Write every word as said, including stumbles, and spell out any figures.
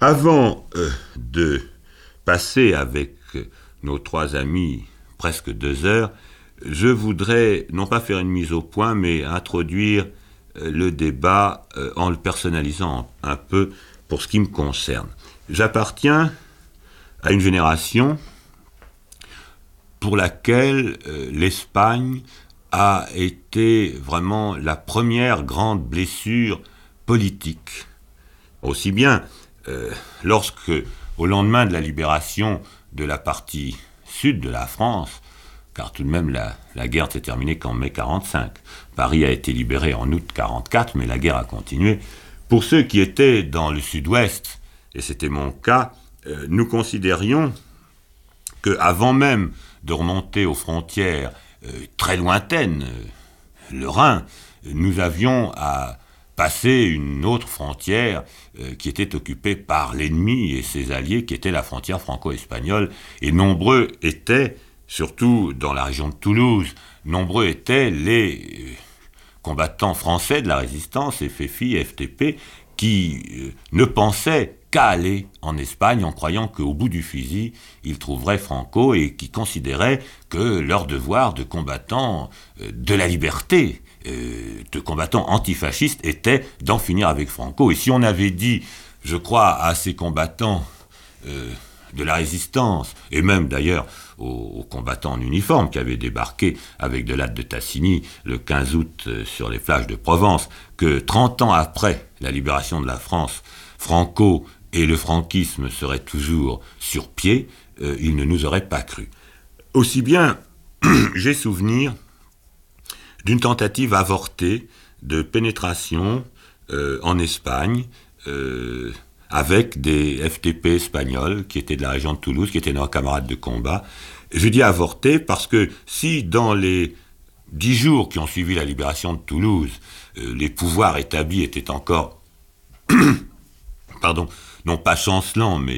Avant euh, de passer avec nos trois amis presque deux heures, je voudrais non pas faire une mise au point, mais introduire euh, le débat euh, en le personnalisant un peu pour ce qui me concerne. J'appartiens à une génération pour laquelle euh, l'Espagne a été vraiment la première grande blessure politique. Aussi bien euh, lorsque, au lendemain de la libération de la partie sud de la France, car tout de même la, la guerre s'est terminée qu'en mai quarante-cinq, Paris a été libéré en août quarante-quatre, mais la guerre a continué. Pour ceux qui étaient dans le sud-ouest, et c'était mon cas, euh, nous considérions qu'avant même de remonter aux frontières euh, très lointaines, euh, le Rhin, nous avions à passer une autre frontière euh, qui était occupée par l'ennemi et ses alliés, qui était la frontière franco-espagnole. Et nombreux étaient, surtout dans la région de Toulouse, nombreux étaient les euh, combattants français de la résistance, F F I, F T P, qui euh, ne pensaient qu'à aller en Espagne en croyant qu'au bout du fusil, ils trouveraient Franco et qui considéraient que leur devoir de combattants euh, de la liberté, euh, de combattants antifascistes, était d'en finir avec Franco. Et si on avait dit, je crois, à ces combattants euh, de la résistance, et même d'ailleurs aux, aux combattants en uniforme qui avaient débarqué avec de l'Ade de Tassigny le quinze août euh, sur les plages de Provence, que trente ans après la libération de la France, Franco et le franquisme seraient toujours sur pied, euh, ils ne nous auraient pas cru. Aussi bien, j'ai souvenir d'une tentative avortée de pénétration euh, en Espagne, euh, avec des F T P espagnols qui étaient de la région de Toulouse, qui étaient nos camarades de combat. Je dis avorté parce que si dans les dix jours qui ont suivi la libération de Toulouse, euh, les pouvoirs établis étaient encore, pardon, non pas chancelants, mais